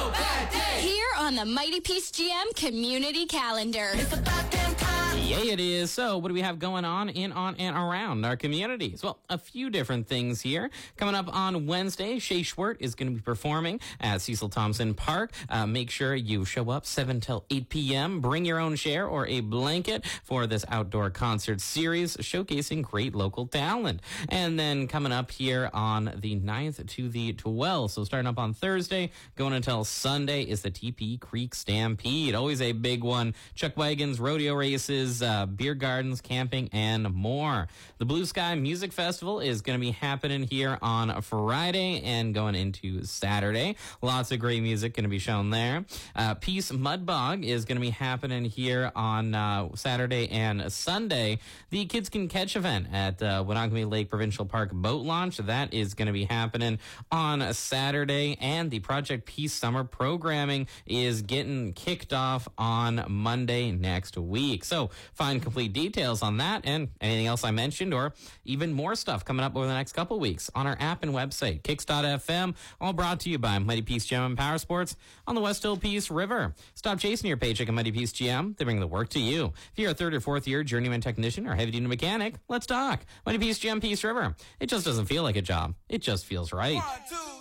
Here on the Mighty Peace GM Community Calendar. Yeah, it is. So what do we have going on in, on, and around our communities? Well, a few different things here. Coming up on Wednesday, Shay Schwert is going to be performing at Cecil Thompson Park. Make sure you show up 7 till 8 p.m. Bring your own chair or a blanket for this outdoor concert series showcasing great local talent. And then coming up here on the 9th to the 12th, so starting up on Thursday, going until Sunday, is the TP Creek Stampede. Always a big one. Chuck wagons, rodeo races, beer gardens, camping, and more. The Blue Sky Music Festival is going to be happening here on Friday and going into Saturday. Lots of great music going to be shown there. Peace Mud Bog is going to be happening here on Saturday and Sunday. The Kids Can Catch event at Winneconne Lake Provincial Park Boat Launch, that is going to be happening on Saturday. And the Project Peace Summer programming is getting kicked off on Monday next week. So find complete details on that and anything else I mentioned, or even more stuff coming up over the next couple weeks on our app and website, Kicks.fm, all brought to you by Mighty Peace GM and Power Sports on the West Hill Peace River. Stop chasing your paycheck at Mighty Peace GM. They bring the work to you. If you're a third or fourth year journeyman technician or heavy duty mechanic, let's talk. Mighty Peace GM Peace River. It just doesn't feel like a job. It just feels right. 1, 2.